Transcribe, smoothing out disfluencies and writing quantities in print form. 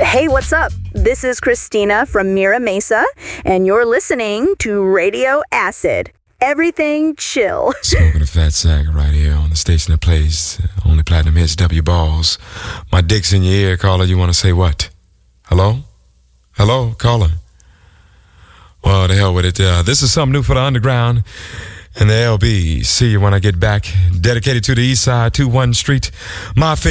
Hey, what's up? This is Christina from Mira Mesa, and you're listening to Radio Acid. Everything chill. Smoking a fat sack right here on the station that plays only platinum hits W Balls. My dick's in your ear, caller. You want to say what? Hello? Hello, caller? Well, the hell with it. This is something new for the underground and the LB. See you when I get back. Dedicated to the East Side, 21 Street. My